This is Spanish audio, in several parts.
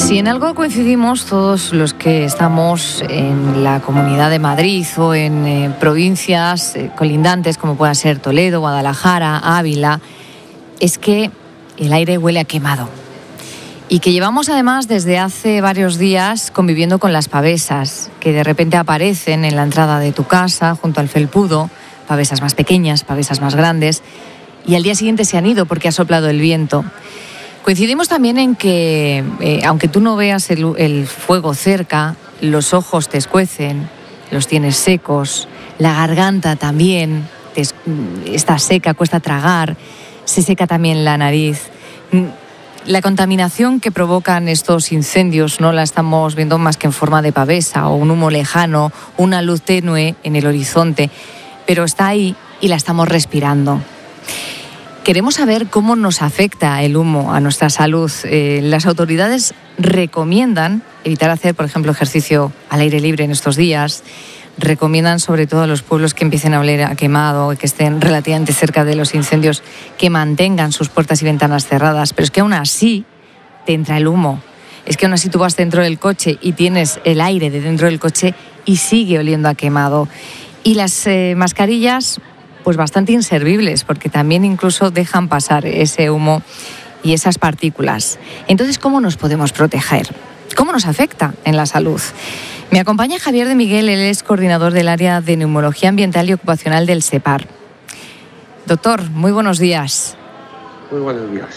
Si en algo coincidimos todos los que estamos en la Comunidad de Madrid o en provincias colindantes como pueda ser Toledo, Guadalajara, Ávila, es que el aire huele a quemado. Y que llevamos además desde hace varios días conviviendo con las pavesas, que de repente aparecen en la entrada de tu casa, junto al felpudo, pavesas más pequeñas, pavesas más grandes, y al día siguiente se han ido porque ha soplado el viento. Coincidimos también en que, aunque tú no veas el fuego cerca, los ojos te escuecen, los tienes secos, la garganta también está seca, cuesta tragar, se seca también la nariz. La contaminación que provocan estos incendios no la estamos viendo más que en forma de pavesa o un humo lejano, una luz tenue en el horizonte, pero está ahí y la estamos respirando. Queremos saber cómo nos afecta el humo a nuestra salud. Las autoridades recomiendan evitar hacer, por ejemplo, ejercicio al aire libre en estos días. Recomiendan sobre todo a los pueblos que empiecen a oler a quemado, que estén relativamente cerca de los incendios, que mantengan sus puertas y ventanas cerradas. Pero es que aún así te entra el humo. Es que aún así tú vas dentro del coche y tienes el aire de dentro del coche y sigue oliendo a quemado. Y las mascarillas, pues bastante inservibles, porque también incluso dejan pasar ese humo y esas partículas. Entonces, ¿cómo nos podemos proteger? ¿Cómo nos afecta en la salud? Me acompaña Javier de Miguel, él es coordinador del área de neumología ambiental y ocupacional del SEPAR. Doctor, muy buenos días. Muy buenos días.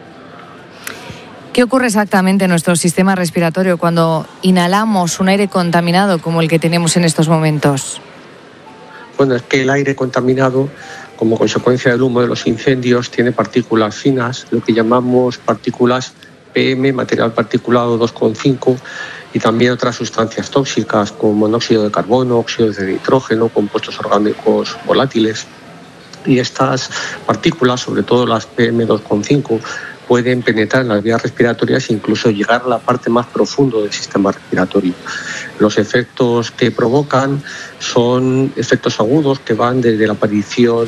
¿Qué ocurre exactamente en nuestro sistema respiratorio cuando inhalamos un aire contaminado como el que tenemos en estos momentos? Bueno, es que el aire contaminado, como consecuencia del humo de los incendios, tiene partículas finas, lo que llamamos partículas PM, material particulado 2,5, y también otras sustancias tóxicas como monóxido de carbono, óxidos de nitrógeno, compuestos orgánicos volátiles. Y estas partículas, sobre todo las PM2,5, pueden penetrar en las vías respiratorias e incluso llegar a la parte más profunda del sistema respiratorio. Los efectos que provocan son efectos agudos que van desde la aparición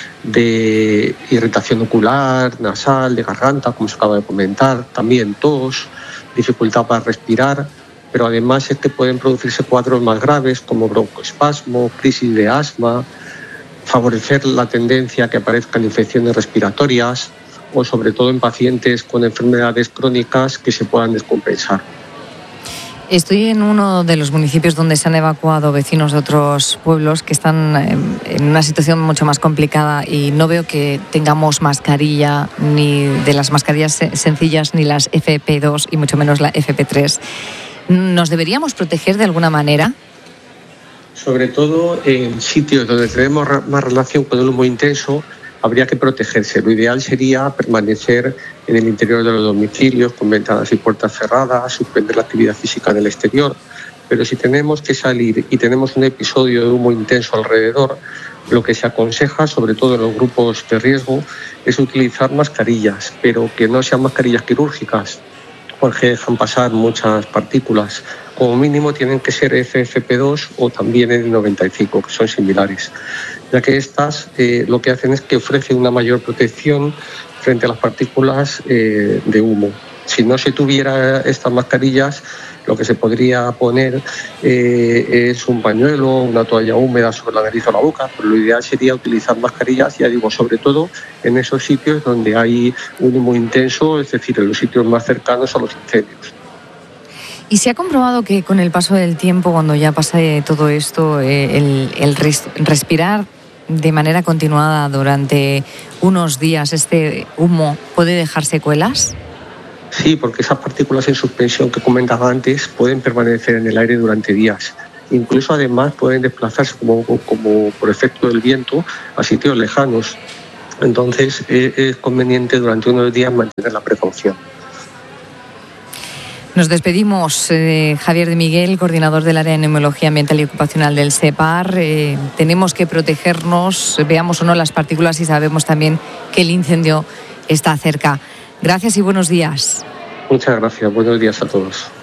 de irritación ocular, nasal, de garganta, como se acaba de comentar, también tos, dificultad para respirar, pero además es que pueden producirse cuadros más graves como broncoespasmo, crisis de asma, favorecer la tendencia a que aparezcan infecciones respiratorias, o sobre todo en pacientes con enfermedades crónicas que se puedan descompensar. Estoy en uno de los municipios donde se han evacuado vecinos de otros pueblos que están en una situación mucho más complicada y no veo que tengamos mascarilla, ni de las mascarillas sencillas, ni las FP2 y mucho menos la FP3. ¿Nos deberíamos proteger de alguna manera? Sobre todo en sitios donde tenemos más relación con el humo intenso, habría que protegerse. Lo ideal sería permanecer en el interior de los domicilios con ventanas y puertas cerradas, suspender la actividad física en el exterior. Pero si tenemos que salir y tenemos un episodio de humo intenso alrededor, lo que se aconseja, sobre todo en los grupos de riesgo, es utilizar mascarillas, pero que no sean mascarillas quirúrgicas, porque dejan pasar muchas partículas. Como mínimo tienen que ser FFP2 o también N95, que son similares, ya que estas lo que hacen es que ofrecen una mayor protección frente a las partículas de humo. Si no se tuviera estas mascarillas, lo que se podría poner es un pañuelo, una toalla húmeda sobre la nariz o la boca, pero lo ideal sería utilizar mascarillas, ya digo, sobre todo en esos sitios donde hay un humo intenso, es decir, en los sitios más cercanos a los incendios. ¿Y se ha comprobado que con el paso del tiempo, cuando ya pasa todo esto, el respirar de manera continuada durante unos días este humo puede dejar secuelas? Sí, porque esas partículas en suspensión que comentaba antes pueden permanecer en el aire durante días. Incluso además pueden desplazarse como por efecto del viento a sitios lejanos. Entonces es conveniente durante unos días mantener la precaución. Nos despedimos, Javier de Miguel, coordinador del área de neumología ambiental y ocupacional del SEPAR. Tenemos que protegernos, veamos o no las partículas y sabemos también que el incendio está cerca. Gracias y buenos días. Muchas gracias, buenos días a todos.